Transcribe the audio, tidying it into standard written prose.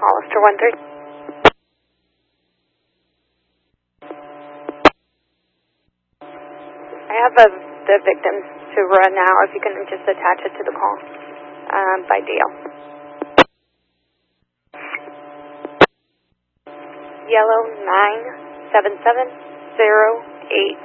Hollister 1-3. I have the victims to run now, if you can just attach it to the call by DL. Yellow 97708.